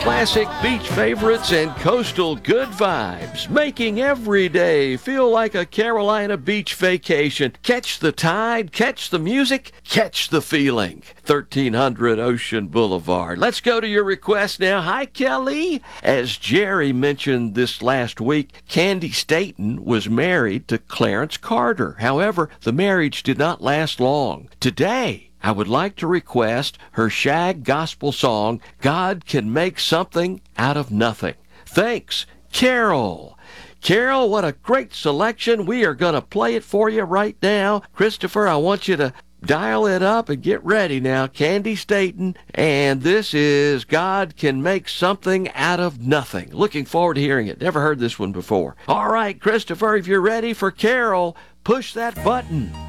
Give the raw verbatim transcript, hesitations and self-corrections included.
Classic beach favorites and coastal good vibes, making every day feel like a Carolina beach vacation. Catch the tide, catch the music, catch the feeling. thirteen hundred Ocean Boulevard. Let's go to your request now. Hi, Kelly. As Jerry mentioned this last week, Candy Staton was married to Clarence Carter. However, the marriage did not last long. Today, I would like to request her shag gospel song, God Can Make Something Out of Nothing. Thanks, Carol. Carol, what a great selection. We are going to play it for you right now. Christopher, I want you to dial it up and get ready now. Candy Staton, and this is God Can Make Something Out of Nothing. Looking forward to hearing it. Never heard this one before. All right, Christopher, if you're ready for Carol, push that button.